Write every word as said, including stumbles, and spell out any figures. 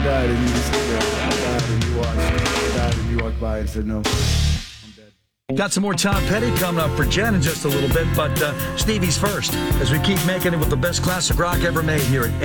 died and you just sit there. I died and you watched. I died and you walked by and said, no, I'm dead. Got some more Tom Petty coming up for Jen in just a little bit, but uh, Stevie's first as we keep making it with the best classic rock ever made here at